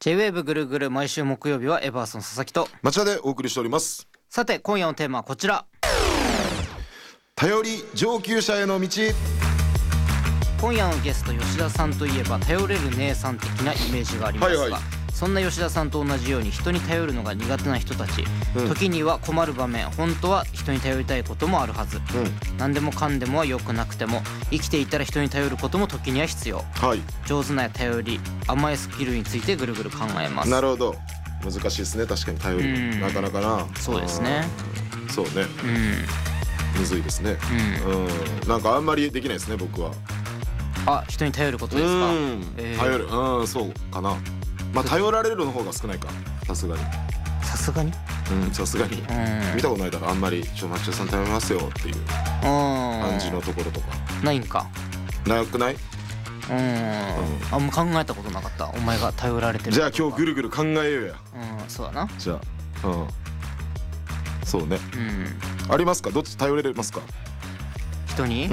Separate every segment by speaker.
Speaker 1: J-WAVE ぐるぐる毎週木曜日はエバーソン佐々木と
Speaker 2: 町田でお送りしております。
Speaker 1: さて今夜のテーマはこちら。
Speaker 2: 頼り上級者への道。
Speaker 1: 今夜のゲスト吉田さんといえば頼れる姉さん的なイメージがありますが、
Speaker 2: はいはい、
Speaker 1: そんな吉田さんと同じように人に頼るのが苦手な人たち、時には困る場面、本当は人に頼りたいこともあるはず、何でもかんでもは良くなくても生きていたら人に頼ることも時には必要、
Speaker 2: はい、
Speaker 1: 上手な頼り甘えスキルについてぐるぐる考えます。
Speaker 2: なるほど、難しいですね。確かに頼るなかなかな。
Speaker 1: そうですね。
Speaker 2: そうね、むずいですね。なんかあんまりできないですね僕は。
Speaker 1: あ、人に頼ることですか。
Speaker 2: 頼る、そうかな。まあ頼られるの方が少ないか、さすがに。
Speaker 1: さすがに
Speaker 2: さすがに見たことないだろあんまり。町田さん頼みますよっていう感じのところとか
Speaker 1: ないんか。
Speaker 2: なくない？
Speaker 1: あんま考えたことなかった。お前が頼られてる。
Speaker 2: じゃあ今日ぐるぐる考えようや。
Speaker 1: そうだな。
Speaker 2: じゃあそうね。ありますか？どっち頼れますか？
Speaker 1: 人に？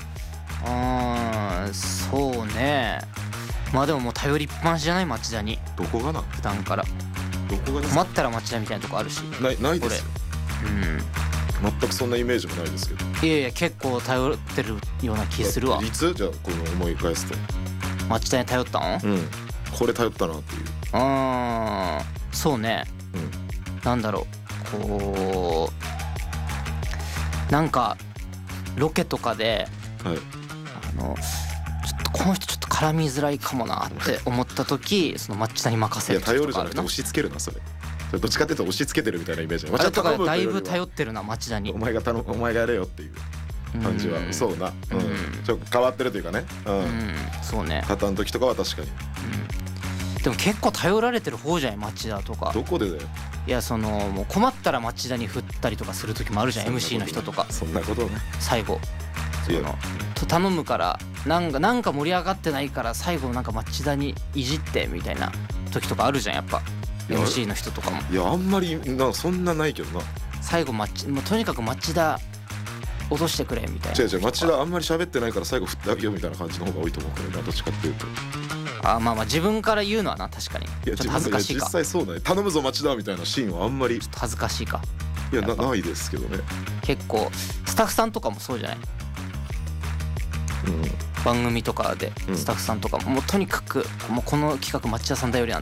Speaker 1: そうね。まあでももう頼りっぱなしじゃない、町田に。
Speaker 2: どこがな？
Speaker 1: 普段から。
Speaker 2: どこがです
Speaker 1: か？困ったら町田みたいなとこあるし。
Speaker 2: ないですよ。全くそんなイメージもないですけど。
Speaker 1: いやいや、結構頼ってるような気するわ。
Speaker 2: いつ？じゃあこの思い返すと
Speaker 1: 町田に頼ったの？
Speaker 2: これ頼ったなっていう。
Speaker 1: そうね。なんだろう、こうなんかロケとかで、ちょっとこの人ちょっと絡みづらいかもなって思った時、その町田に任せる。
Speaker 2: いや頼るじゃなくて押し付けるな、それどっちかっていうと押し付けてるみたいなイメージ。
Speaker 1: あれとかだいぶ頼ってるな、町田に。
Speaker 2: お前がやれよっていう感じは。そうな。ちょっと変わってるというかね。
Speaker 1: そうね。
Speaker 2: 方の時とかは確かに。
Speaker 1: でも結構頼られてる方じゃない、町田とか。
Speaker 2: どこでだよ。
Speaker 1: いや、もう困ったら町田に振ったりとかする時もあるじゃん、MC の人とか。
Speaker 2: そんなことね。
Speaker 1: 最後頼むからなんか盛り上がってないから最後なんか町田にいじってみたいな時とかあるじゃん、やっぱ MC の人とかも。
Speaker 2: いやあんまりそんなないけどな。
Speaker 1: 最後もうとにかく町田落としてくれみたいな。
Speaker 2: 違う町田あんまり喋ってないから最後振ってあげようみたいな感じの方が多いと思うけどな、どっちかっていうと。
Speaker 1: まあ自分から言うのはな、確かにちょっと恥ずかしいか。
Speaker 2: 実際そうだね。頼むぞ町田みたいなシーンはあんまり
Speaker 1: ちょっと恥ずかしいか。
Speaker 2: いやないですけどね。
Speaker 1: 結構スタッフさんとかもそうじゃない？番組とかでスタッフさんとかもうとにかくもうこの企画町田さん頼りなん